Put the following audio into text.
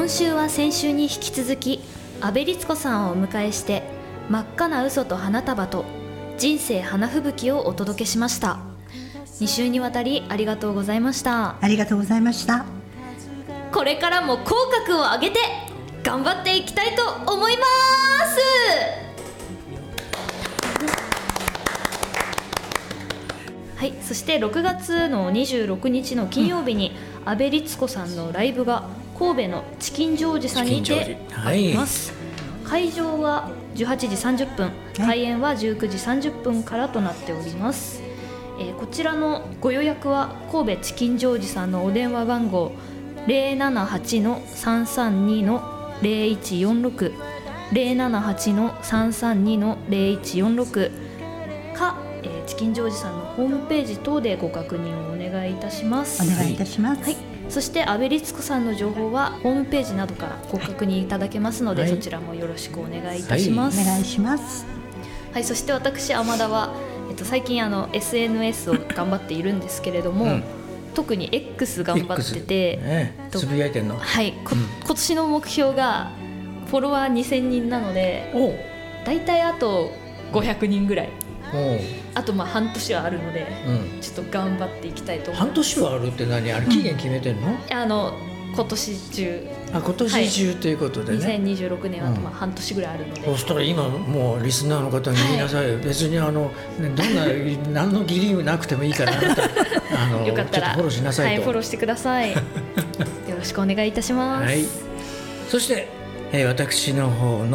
今週は先週に引き続き阿部律子さんをお迎えして、真っ赤な嘘と花束と人生花吹雪をお届けしました。2週にわたりありがとうございました。 ありがとうございました。 これからも口角を上げて頑張っていきたいと思います。はい、そして6月の26日の金曜日に阿部律子さんのライブが神戸のチキンジョージさんにてあります。会場は18時30分、開演は19時30分からとなっております。こちらのご予約は神戸チキンジョージさんのお電話番号 078-332-0146 078-332-0146 か、チキンジョージさんのホームページ等でご確認をお願いいたします。 お願いいたします。 はい、そして阿部律子さんの情報はホームページなどからご確認いただけますので、そちらもよろしくお願いいたします。 お願いします。 はい、そして私天田は、最近SNS を頑張っているんですけれども、特に X 頑張ってて、 つぶやいてんの。 はい、今年の目標がフォロワー2000人なので、だいたいあと500人ぐらい、あと半年はあるので、ちょっと頑張っていきたいと思います。 半年はあるって何、あれ期限決めてんの？ 今年中。 今年中ということでね、 2026年は半年ぐらいあるので、 そうしたら今もうリスナーの方に言いなさいよ、別にどんな何の義理もなくてもいいから、あなたよかったらちょっとフォローしなさいと、 フォローしてください。よろしくお願いいたします。 そして、私の方の